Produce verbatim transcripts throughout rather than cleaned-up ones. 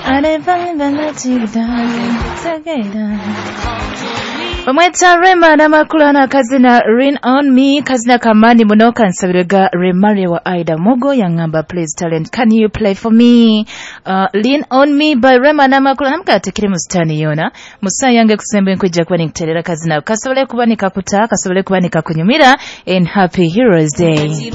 I never let you down. Again. Omweta Rema namakulana kazina Rain on Me kazina kamani muno kansabirega Remare wa Aida Mogo yangamba please talent can you play for me uh, Lean on Me by Rema namakulana mkatekire mustani yona musa yange kusembe nkujja kwa nikiterera kazina kasobole kuba nikakuta kasobole kuba nikakunyumira and happy Heroes Day.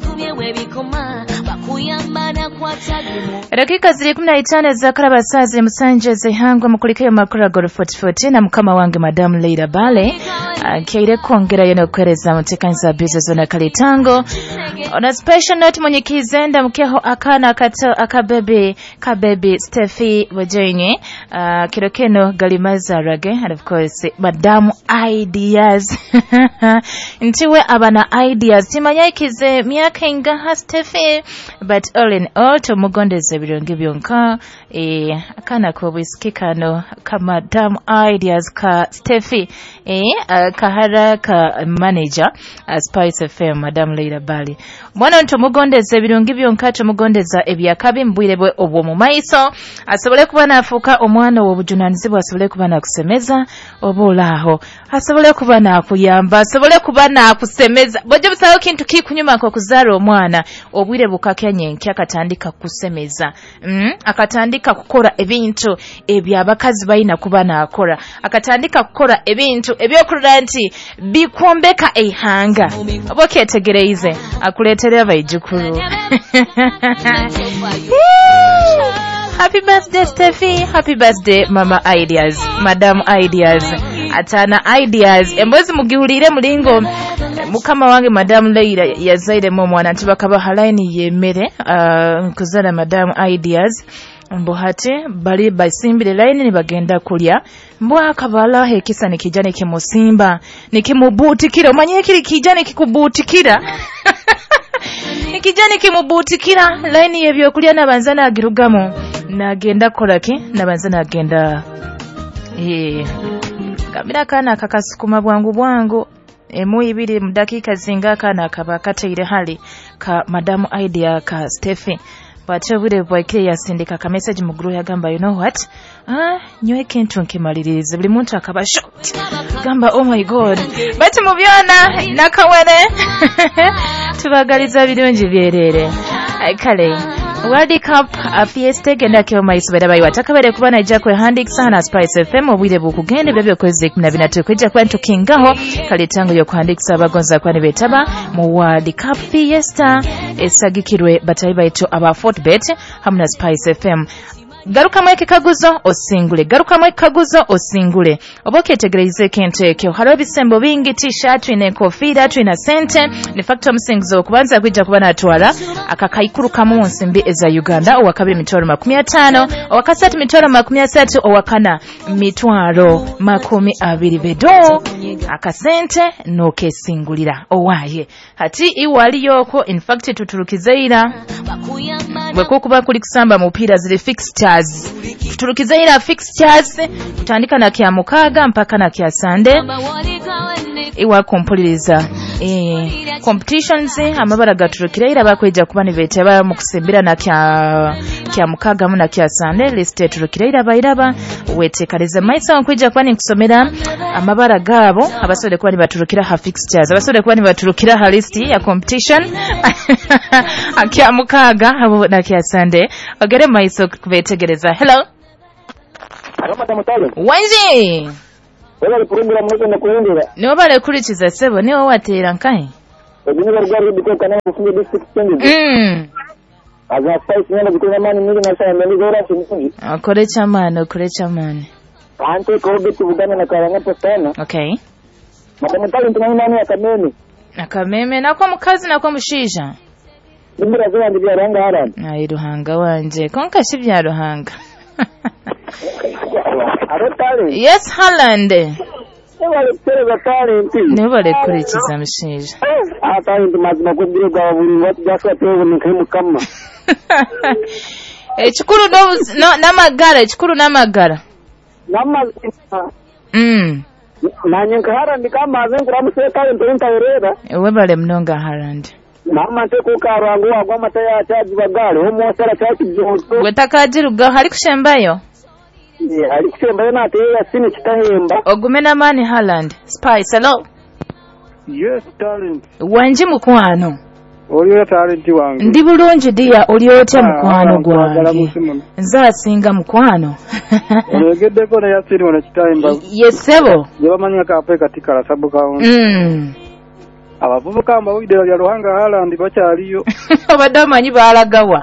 Dakika ziri kumi na tano za karaba sazi musanje zihangwa mukulikeyo makura goro forty forty na mukama wange Madam Leila Bale akiire kwongera yeno kwereza mutekanisa business ona kalitango on a special note munyikizenda mukeho akana kato akabebe kabebe Steffi Wajenye uh, kirokeno Galimaza Rage and of course Madam Ideas ntiwe abana ideas timanya ikize myaka ingaha Steffi but all in all to mugondeze bironge byonka eh akana ko bisikikano ka Madam Ideas ka Steffi eh uh, kahara ka manager uh, Spice F M Madam Leila Bali mwana nto mugondeze bironge byonka to mugondeza ebyakabi mbwire bwe obwo mu maiso asobole kubana afuka omwana w'obujunanizibwa asobole kubana kusemeza obulaho asobole kubana kuyamba asobole kubana kusemeza boje busayo kintu kikunyuma ko kuzara omwana obwire bukakyenye nkya katandika kusemeza mm? akatandika kukora ebintu ebyabakazi bayina kubana akora akatandika kukora ebintu ebyokurura nti bikwombeka ehanga oboketegereize akuleterera bayijukuru. Happy birthday Steffi, happy birthday Mama Ideas, Madam Ideas, atana Ideas embozi mugihulire mulingo mukama wange Madam Leila yazaire mu mwana ntibakaba halaini yemere uh, kuzala Madam Ideas mbohate bali basimbire line ni bagenda kulya mbwa akabala hekisa nikijane kimusimba nikimubutikira umanye kiri kijane kikubutikira nikijane kimubutikira line yebyo kulya nabanzana agirugamo nagenda kolake nabanzana agenda eh kamera kana kakasukuma bwangu bwangu emu ibiri mu dakika zinga kana kabakateire hali ka Madam Idea ka Steffi bacho bure bwakire yasindika ka message mu group yagamba you know what ah nyoe kintu nkimalirize buli muntu akaba shocked gamba oh my god bati mubyona nakawere tubagaliza birungi byerere kale World Cup a fiesta genda kyo maisubera bayi watakabere kubana ija kwe handik sana Spice F M obwire bukugende bebyo kweze na binatu kwijja kwantu kingaho kalitango yo kwandika sabagonza kwani betaba mu World Cup fiesta esagikirwe batayi bayito aba Fortbet hamna Spice F M. Garuka mweke kaguzo osingule garuka mweke kaguzo osingule oboketegereze kente kyo haro bisembo bingi t-shirt ine kofira twina sente ni factor msingzo kubanza kwijja kubana atwala akakaikuru kamunsi mbi eza Uganda owakabiri mitwaro makumi atano owakasatu mitwaro makumi asatu owakana mitwaro makumi abiri bedo akasente no kesingulira owaye hati iwali yoko in fact tuturukizaira bwekukuba kuli kusamba mupira zile fixtures tuturukizaira fixtures kutandika na kya mukaga mpaka na kya sande iwa kompuliriza eh competitions amabara gaturukiraira bakweja kubani beteba mu kusembera na kya kya mukaga mu na kya sande list turukiraira bayiraba wetekareze maisa nkweja kwani kusomera amabara gabo abasore kwani baturukira ha fixtures abasore kwani baturukira ha list ya competition akya mukaga abo na kya sande bagere maiso kubetegereza. Hello Wanji Wala kurundira mmoja na kuendera. Niwo bale kurikiza sebo niwo watera nkai. Ejini barugari biko kana kufunga district change. Mm. Aza Spice nyana biko mani mili na sana meli gora sinzi. Akore chamana akore chamana. Ante ko bitu bugana na karanga postana. Okay. Madam Tale ntumani nani akameme. Akameme na kwa mukazi na kwa mushija. Nimbira zwa ndi byaranga harandi. Ayi ruhanga wanje konka shivya ruhanga. Arotale. Yes Holland. Wale tereza talent. Ne bale kurikiza mushija. Ah talent mazima kugire gwa buri watu gaswa tewo nikimu kama. Eh chikuru no namagara chikuru namagara. Namagara. Mm. Nanye nkahara ndikama azenkura museka ento ntawerera. Ewe bale mnonga harandi. Mama teko karangu agwa mata ya chaji bagale omo sala chaji joto. Gwetakajiruga hari kushembayo. Yeah, hari kushembayo na te ya sini kitahemba. Ogumena mani Haaland. Spice hello. Yes, talent. Wanji mukwano. Oliyo talent wange. Ndi bulungi dia oliyo otya mukwano gwange. Nze asinga mukwano. Olegeddeko ne yasiri wona kitayimba. Yesebo. Yabamanya ka ape katikala sabuka. Mm. Abavubuka mbawide ya Ruhanga Haaland bakyaliyo. Obadde omanyi baalagawa.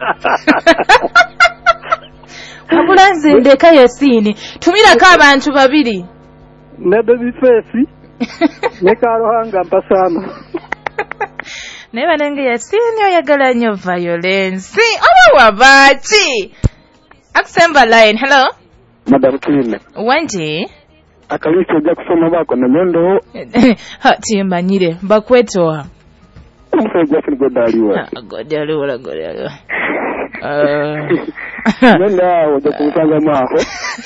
Abulanze ndeka yasini. Tumirako abantu babiri. Ne baby face. Ne ka Ruhanga mpasana. Neba nenge yasini oyagala nnyo violence. Oba wabaki. Akusemba line. Hello. Madam Clean. Wanji. Akalisi ojja kusoma bako na nyondo. Ha timbanyire bakwetoa. Omusajja funi godaliwa. Godaliwa godaliwa. Ah. Nenda ojja kusanga mako.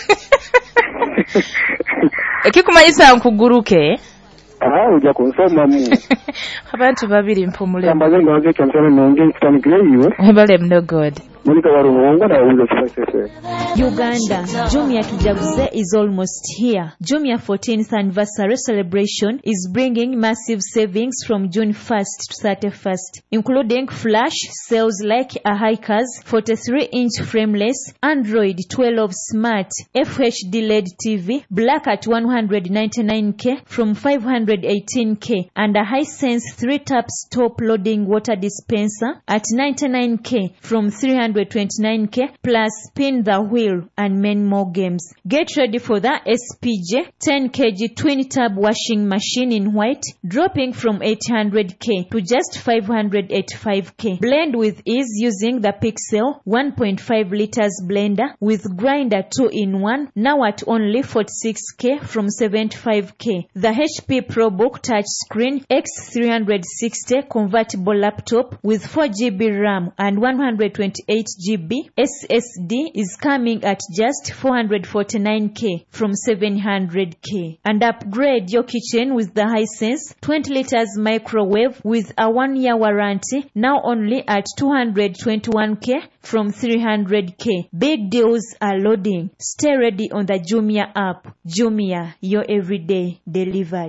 Ekikumanyisa nkuguruke. Ah, ojja kunsoma mu. Abantu babiri mpumule. Kamba zenga wage kansana nonge kitanikire yiwe. Bale mno god. Monika waruhongo na uzo kifasese. Uganda, Jumia Tujaguze is almost here. Jumia fourteenth anniversary celebration is bringing massive savings from June first to thirty-first, including flash sales like a Hikers forty-three inch frameless, Android twelve smart, F H D L E D T V, black at one hundred ninety-nine K from five hundred eighteen K, and a Hisense three taps top loading water dispenser at ninety-nine K from three hundred twenty-nine K, plus spin the wheel and many more games. Get ready for the S P J ten kilogram twin tab washing machine in white, dropping from eight hundred K to just five hundred eighty-five K. Blend with ease using the Pixel one point five liters blender with grinder two in one, now at only forty-six K from seventy-five K. The H P ProBook touchscreen X three sixty convertible laptop with four gigabytes RAM and one hundred twenty-eight gigabytes S S D is coming at just four hundred forty-nine K from seven hundred K. And upgrade your kitchen with the Hisense twenty liters microwave with a one year warranty, now only at two hundred twenty-one K from three hundred K. Big deals are loading. Stay ready on the Jumia app. Jumia, your everyday delivered.